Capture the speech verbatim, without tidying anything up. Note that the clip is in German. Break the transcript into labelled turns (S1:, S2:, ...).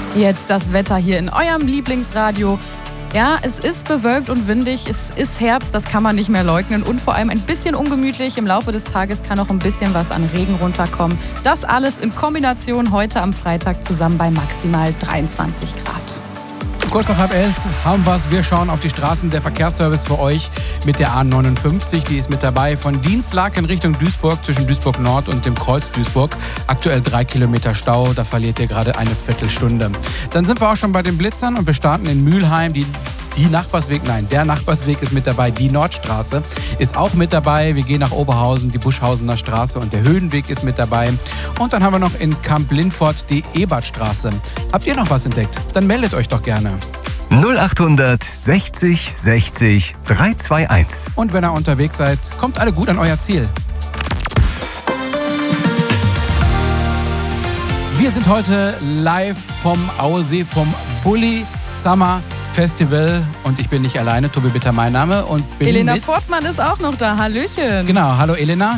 S1: Jetzt das Wetter hier in eurem Lieblingsradio. Ja, es ist bewölkt und windig, es ist Herbst, das kann man nicht mehr leugnen und vor allem ein bisschen ungemütlich. Im Laufe des Tages kann auch ein bisschen was an Regen runterkommen. Das alles in Kombination heute am Freitag zusammen bei maximal dreiundzwanzig Grad.
S2: Kurz nach halb elf haben wir es. Wir schauen auf die Straßen. Der Verkehrsservice für euch mit der A neunundfünfzig. Die ist mit dabei von Dienstlaken in Richtung Duisburg, zwischen Duisburg Nord und dem Kreuz Duisburg. Aktuell drei Kilometer Stau. Da verliert ihr gerade eine Viertelstunde. Dann sind wir auch schon bei den Blitzern und wir starten in Mülheim. Die Die Nachbarsweg, nein, der Nachbarsweg ist mit dabei. Die Nordstraße ist auch mit dabei. Wir gehen nach Oberhausen, die Buschhausener Straße und der Höhenweg ist mit dabei. Und dann haben wir noch in Kamp-Lindfort die Ebertstraße. Habt ihr noch was entdeckt? Dann meldet euch doch gerne.
S3: null achthundert sechzig sechzig dreihunderteinundzwanzig.
S2: Und wenn ihr unterwegs seid, kommt alle gut an euer Ziel. Wir sind heute live vom Auesee, vom Bulli Summer Festival und ich bin nicht alleine, Tobi Bitter mein Name und bin
S1: Elena
S2: mit
S1: Fortmann ist auch noch da, hallöchen.
S2: Genau, hallo Elena.